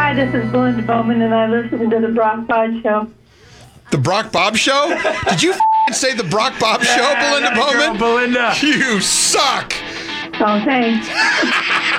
Hi, this is Belinda Bowman, and I listen to the Brock Bob Show. The Brock Bob Show? Did you say the Brock Bob Show, Belinda Bowman? Belinda. You suck. Oh, thanks.